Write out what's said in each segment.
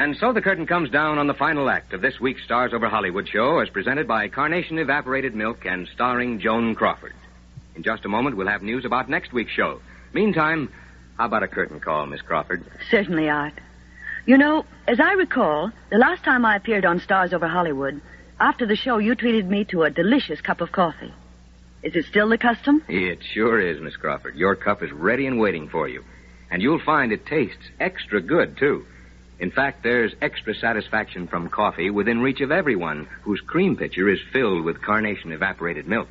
And so the curtain comes down on the final act of this week's Stars Over Hollywood show as presented by Carnation Evaporated Milk and starring Joan Crawford. In just a moment, we'll have news about next week's show. Meantime, how about a curtain call, Miss Crawford? Certainly, Art. You know, as I recall, the last time I appeared on Stars Over Hollywood, after the show, you treated me to a delicious cup of coffee. Is it still the custom? It sure is, Miss Crawford. Your cup is ready and waiting for you. And you'll find it tastes extra good, too. In fact, there's extra satisfaction from coffee within reach of everyone whose cream pitcher is filled with Carnation Evaporated Milk.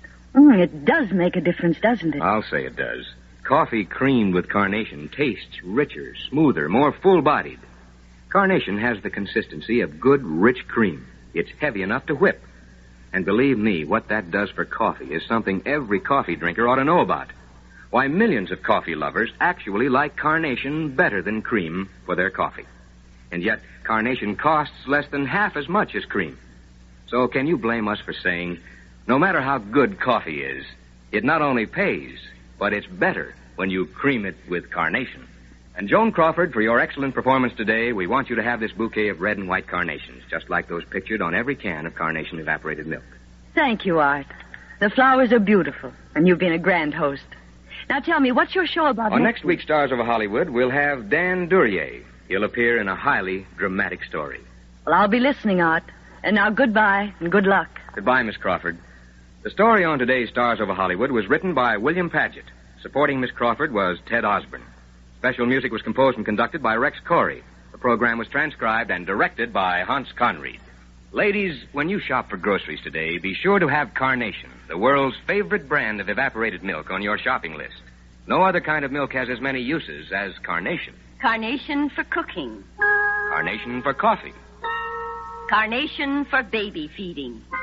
It does make a difference, doesn't it? I'll say it does. Coffee creamed with Carnation tastes richer, smoother, more full-bodied. Carnation has the consistency of good, rich cream. It's heavy enough to whip. And believe me, what that does for coffee is something every coffee drinker ought to know about. Why, millions of coffee lovers actually like Carnation better than cream for their coffee. And yet, Carnation costs less than half as much as cream. So can you blame us for saying, no matter how good coffee is, it not only pays, but it's better when you cream it with Carnation. And Joan Crawford, for your excellent performance today, we want you to have this bouquet of red and white carnations, just like those pictured on every can of Carnation Evaporated Milk. Thank you, Art. The flowers are beautiful, and you've been a grand host. Now tell me, what's your show about on next week's Stars Over Hollywood, we'll have Dan Duryea. He'll appear in a highly dramatic story. Well, I'll be listening, Art. And now goodbye and good luck. Goodbye, Miss Crawford. The story on today's Stars Over Hollywood was written by William Paget. Supporting Miss Crawford was Ted Osborne. Special music was composed and conducted by Rex Corey. The program was transcribed and directed by Hans Conried. Ladies, when you shop for groceries today, be sure to have Carnation, the world's favorite brand of evaporated milk, on your shopping list. No other kind of milk has as many uses as Carnation. Carnation for cooking. Carnation for coffee. Carnation for baby feeding.